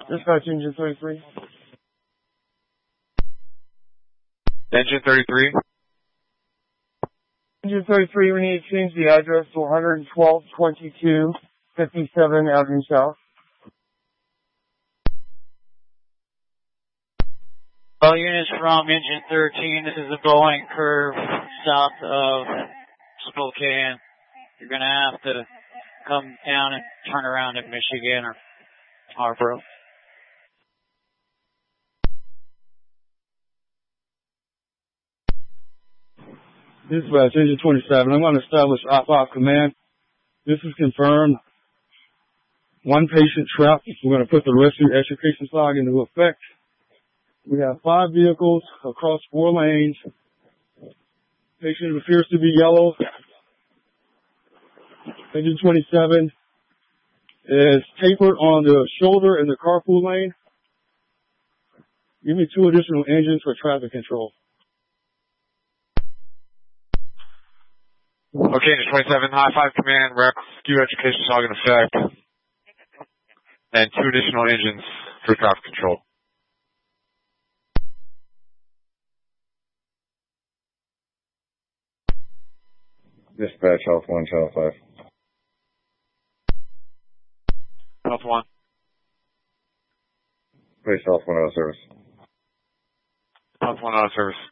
Dispatch engine 33. Engine 33. Engine 33, we need to change the address to 11222 57 Avenue South. All units from engine 13, this is a Boeing curve south of Spokane. You're going to have to come down and turn around at Michigan or Harborough. Dispatch engine 27, I'm going to establish op command. This is confirmed. One patient trapped. We're going to put the rescue extrication flag into effect. We have 5 vehicles across 4 lanes. Patient appears to be yellow. Engine 27 is tapered on the shoulder in the carpool lane. Give me 2 additional engines for traffic control. Okay, engine 27, high 5 command, rescue education flag in effect. And 2 additional engines for traffic control. Dispatch, Health 1, Channel 5. Health 1. Place Health 1 out of service. Health 1 out of service.